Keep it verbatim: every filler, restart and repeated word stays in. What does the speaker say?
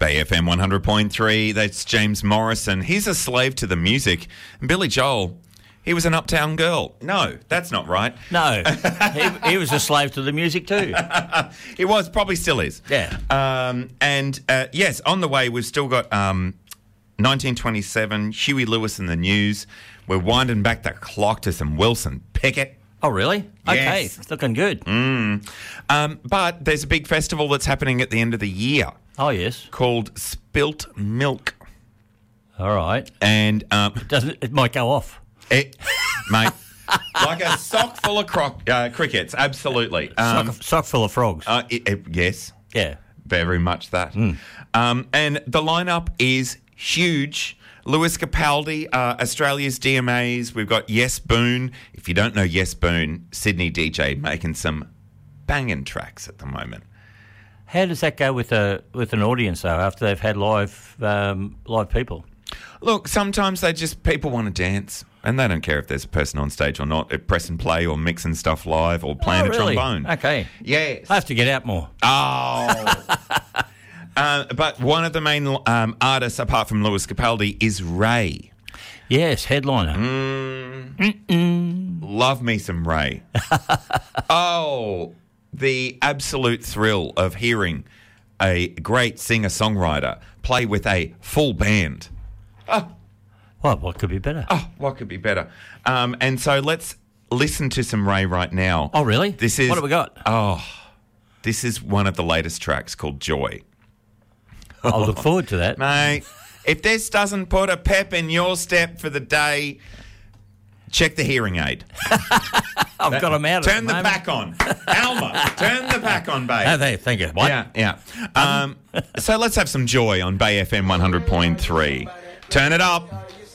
Bay F M one hundred point three, that's James Morrison. He's a slave to the music. And Billy Joel, he was an uptown girl. No, that's not right. No, he, he was a slave to the music too. He was, probably still is. Yeah. Um, and, uh, yes, on the way, we've still got um, nineteen twenty-seven, Huey Lewis and the News. We're winding back the clock to some Wilson Pickett. Oh, really? Okay, Yes. it's looking good. Mm. Um, but there's a big festival that's happening at the end of the year Oh, yes. called Spilt Milk. All right. And um, Doesn't it might go off? it, mate, like a sock full of croc, uh, crickets, absolutely. Um, sock, sock full of frogs. uh, it, it, yes, yeah. very much that. Mm. Um, and the lineup is huge. Lewis Capaldi, uh, Australia's D M As. We've got Yes Boone. If you don't know Yes Boone, Sydney D J making some banging tracks at the moment. How does that go with a with an audience though? After they've had live um, live people. Look, sometimes they just, people want to dance and they don't care if there's a person on stage or not. At press and play or mixing stuff live or playing oh, a really? trombone. Okay. Yes. I have to get out more. Oh. uh, but one of the main um, artists, apart from Lewis Capaldi, is Ray. Yes, headliner. Mm. Love me some Ray. Oh, the absolute thrill of hearing a great singer-songwriter play with a full band. Oh, Well, what could be better? oh what could be better? Um, and so let's listen to some Ray right now. Oh, really? This is What have we got? Oh, this is one of the latest tracks called Joy. I'll look forward to that. Mate, if this doesn't put a pep in your step for the day, check the hearing aid. I've got them out. Turn at the, the, moment. pack on. Alma, turn the pack on, babe. Oh, there, thank you. What? Yeah, yeah. Um, so let's have some Joy on Bay F M one hundred point three. Turn it up.